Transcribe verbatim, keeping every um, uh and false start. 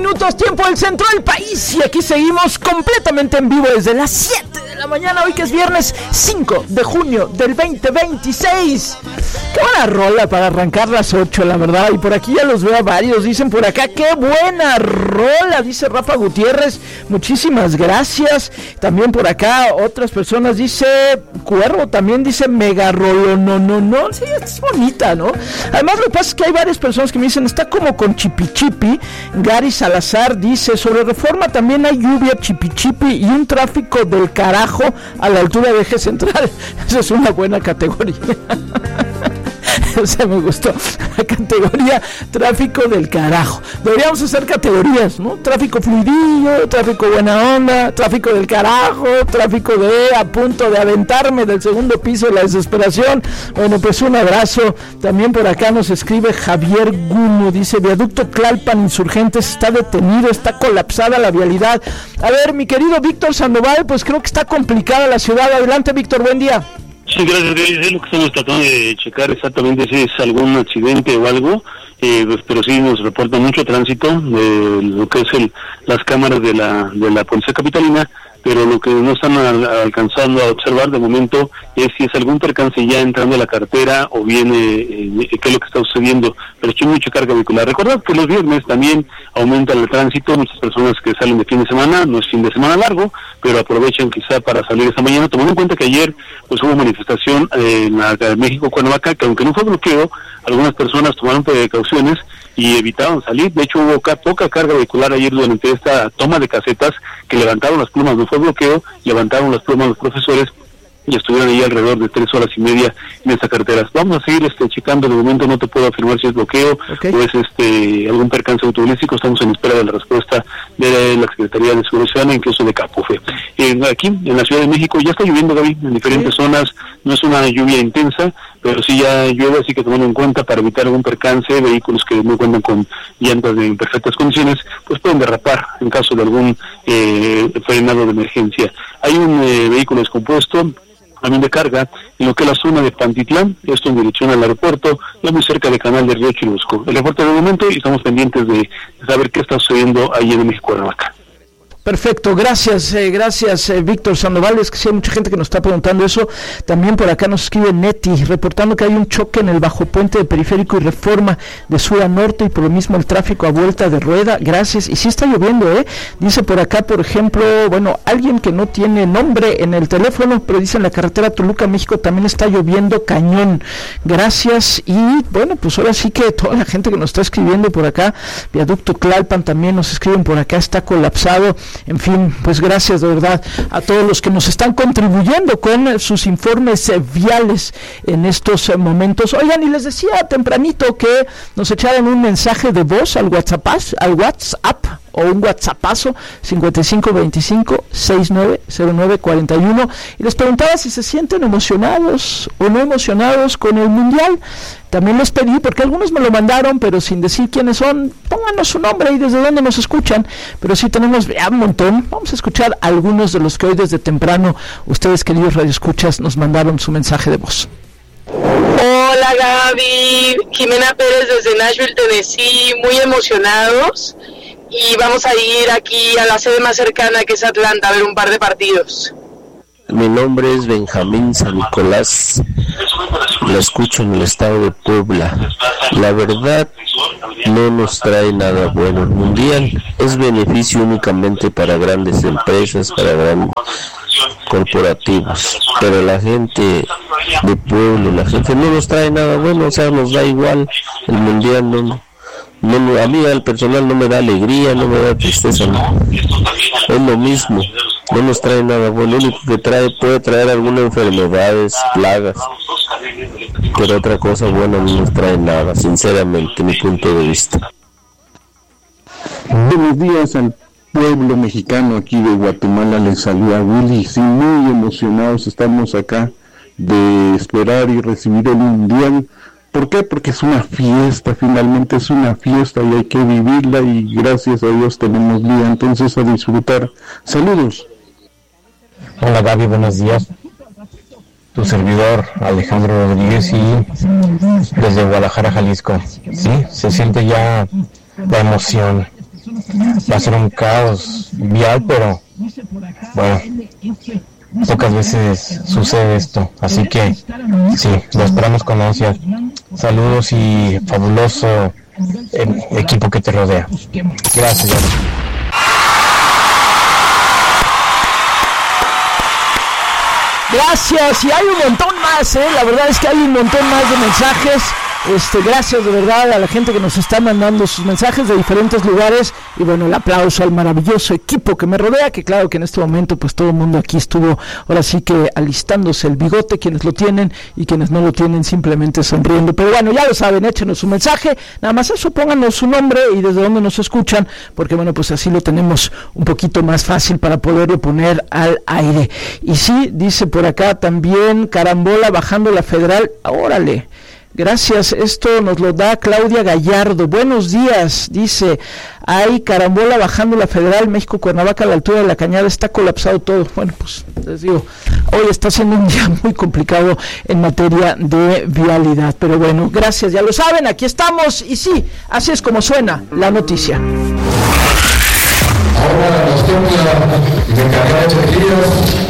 minutos, tiempo del centro del país. Y aquí seguimos completamente en vivo desde las siete de la mañana, hoy que es viernes cinco de junio del veinte veintiséis. Qué buena rola para arrancar las ocho, la verdad. Y por aquí ya los veo a varios. Dicen por acá, qué buena rola, dice Rafa Gutiérrez. Muchísimas gracias. También por acá otras personas, dice Cuervo, también dice mega rolo, no, no, no. Sí, es bonita, ¿no? Además lo que pasa es que hay varias personas que me dicen, está como con chipi chipi. Gary Salazar dice, sobre Reforma también hay lluvia, chipi chipi y un tráfico del carajo a la altura de Eje Central. Esa es una buena categoría. O sea, me gustó la categoría tráfico del carajo. Deberíamos hacer categorías, ¿no? Tráfico fluidillo, tráfico buena onda, tráfico del carajo, tráfico de a punto de aventarme del segundo piso de la desesperación. Bueno, pues un abrazo. También por acá nos escribe Javier Gumo, dice, viaducto Tlalpan Insurgentes está detenido, está colapsada la vialidad. A ver, mi querido Víctor Sandoval, pues creo que está complicada la ciudad. Adelante, Víctor, buen día. Sí, gracias, es lo que estamos tratando de checar exactamente si es algún accidente o algo, eh, pues, pero sí nos reporta mucho tránsito de lo que es el, las cámaras de la de la Policía Capitalina, pero lo que no están al, alcanzando a observar de momento es si es algún percance ya entrando a la carretera o bien eh, qué es lo que está sucediendo, pero hay mucha carga vehicular. Recordad que los viernes también aumenta el tránsito, muchas personas que salen de fin de semana, no es fin de semana largo, pero aprovechan quizá para salir esta mañana, tomando en cuenta que ayer pues hubo manifestación eh, en la México-Cuernavaca, que aunque no fue bloqueo, algunas personas tomaron precauciones y evitaron salir. De hecho hubo ca- poca carga vehicular ayer durante esta toma de casetas, que levantaron las plumas, no fue bloqueo, levantaron las plumas los profesores y estuvieron ahí alrededor de tres horas y media en estas carreteras. Vamos a seguir este checando, de momento no te puedo afirmar si es bloqueo okay. o es este algún percance automovilístico. Estamos en espera de la respuesta de la Secretaría de Seguridad Ciudadana, incluso de Capufe. Eh, aquí en la Ciudad de México ya está lloviendo, Gaby, en diferentes sí. zonas, no es una lluvia intensa, pero sí ya llueve, así que tomando en cuenta para evitar algún percance, vehículos que no cuentan con llantas en perfectas condiciones, pues pueden derrapar en caso de algún eh, frenado de emergencia. Hay un eh, vehículo descompuesto, también de carga, en lo que es la zona de Pantitlán, esto en dirección al aeropuerto, ya muy cerca del canal de Río Churubusco. El reporte de momento y estamos pendientes de saber qué está sucediendo ahí en México-Cuernavaca. Perfecto, gracias, eh, gracias eh, Víctor Sandoval. Es que sí hay mucha gente que nos está preguntando eso. También por acá nos escribe Neti, reportando que hay un choque en el bajo puente de Periférico y Reforma de sur a norte y por lo mismo el tráfico a vuelta de rueda. Gracias, y sí está lloviendo, ¿eh? Dice por acá, por ejemplo, bueno, alguien que no tiene nombre en el teléfono, pero dice en la carretera Toluca, México también está lloviendo cañón. Gracias, y bueno, pues ahora sí que toda la gente que nos está escribiendo por acá, viaducto Tlalpan también nos escriben por acá, está colapsado. En fin, pues gracias de verdad a todos los que nos están contribuyendo con sus informes eh, viales en estos eh, momentos. Oigan, y les decía tempranito que nos echaran un mensaje de voz al WhatsApp, al WhatsApp o un WhatsAppazo cincuenta y cinco veinticinco sesenta y nueve cero nueve cuarenta y uno, y les preguntaba si se sienten emocionados o no emocionados con el Mundial. También les pedí, porque algunos me lo mandaron, pero sin decir quiénes son, pónganos su nombre y desde dónde nos escuchan, pero sí tenemos ya un montón. Vamos a escuchar algunos de los que hoy desde temprano, ustedes queridos radioescuchas, nos mandaron su mensaje de voz. Hola Gaby, Jimena Pérez desde Nashville, Tennessee, muy emocionados, y vamos a ir aquí a la sede más cercana, que es Atlanta, a ver un par de partidos. Mi nombre es Benjamín San Nicolás, lo escucho en el estado de Puebla. La verdad no nos trae nada bueno el Mundial, es beneficio únicamente para grandes empresas, para grandes corporativos, pero la gente de pueblo, la gente no nos trae nada bueno, o sea, nos da igual el Mundial. No, no, a mí al personal no me da alegría, no me da tristeza, no. Es lo mismo, no nos trae nada bueno, lo único que trae puede traer algunas enfermedades, plagas, pero otra cosa buena no nos trae nada, sinceramente, mi punto de vista. Buenos días al pueblo mexicano aquí de Guatemala, les saluda Willy, sí, muy emocionados estamos acá de esperar y recibir el Mundial. ¿Por qué? Porque es una fiesta, finalmente es una fiesta y hay que vivirla, y gracias a Dios tenemos día, entonces a disfrutar. Saludos. Hola Gaby, buenos días. Tu servidor Alejandro Rodríguez, y desde Guadalajara, Jalisco. Sí, se siente ya la emoción. va a ser un caos vial, pero bueno, pocas veces sucede esto, así que sí, lo esperamos con ansias. Saludos y fabuloso eh, equipo que te rodea. Gracias, Gaby. Gracias, y hay un montón más, ¿eh? La verdad es que hay un montón más de mensajes. Este, gracias de verdad a la gente que nos está mandando sus mensajes de diferentes lugares, y bueno, el aplauso al maravilloso equipo que me rodea, que claro que en este momento pues todo el mundo aquí estuvo ahora sí que alistándose el bigote, quienes lo tienen y quienes no lo tienen simplemente sonriendo. Pero bueno, ya lo saben, échenos su mensaje, nada más eso, pónganos su nombre y desde dónde nos escuchan, porque bueno, pues así lo tenemos un poquito más fácil para poderlo poner al aire. Y sí, dice por acá también Carambola bajando la Federal, órale. Gracias, esto nos lo da Claudia Gallardo. Buenos días, dice, hay carambola bajando la Federal, México Cuernavaca a la altura de la Cañada, está colapsado todo. Bueno, pues les digo, hoy está siendo un día muy complicado en materia de vialidad, pero bueno, gracias, ya lo saben, aquí estamos, y sí, así es como suena la noticia. Ahora nos toca de cargar energías